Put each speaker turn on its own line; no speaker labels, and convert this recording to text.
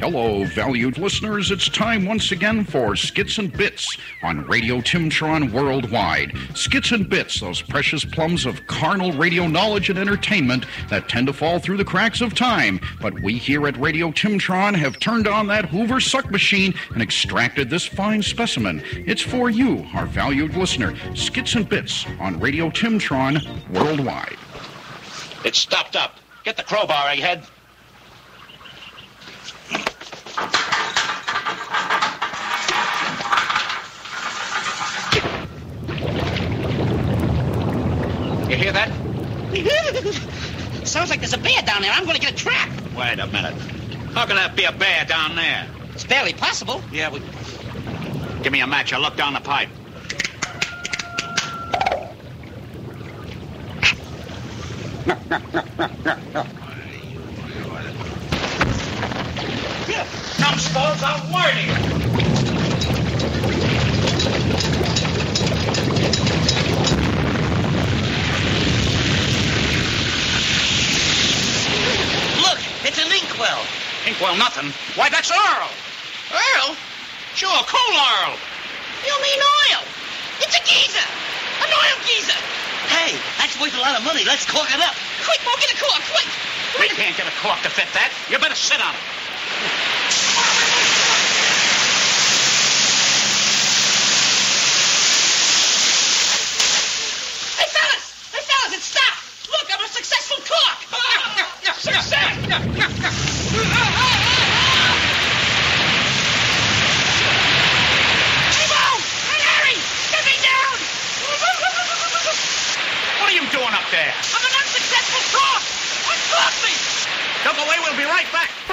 Hello, valued listeners. It's time once again for Skits and Bits on Radio Timtron Worldwide. Skits and Bits, those precious plums of carnal radio knowledge and entertainment that tend to fall through the cracks of time. But we here at Radio Timtron have turned on that Hoover suck machine and extracted this fine specimen. It's for you, our valued listener. Skits and Bits on Radio Timtron Worldwide.
It's stopped up. Get the crowbar, egghead. You hear that?
Sounds like there's a bear down there. I'm going to get trapped.
Wait a minute. How can that be a bear down there?
It's barely possible.
Yeah, give me a match. I'll look down the pipe. Numbskulls, I'll warn you.
Look, it's an inkwell.
Inkwell nothing. Why, that's Earl.
Earl?
Sure, coal Earl.
You mean oil? It's a geezer. An oil geezer. Hey, that's worth a lot of money. Let's cork it up. Quick, Mo, get a cork, quick.
We can't get a cork to fit that. You better sit on it.
Hey, fellas, it stopped. Look, I'm a successful cork. Success. Hey, Mo! Hey, Harry! Get me down!
What are you doing up there?
I'm an unsuccessful cork! Uncork me!
Don't go away. We'll be right back.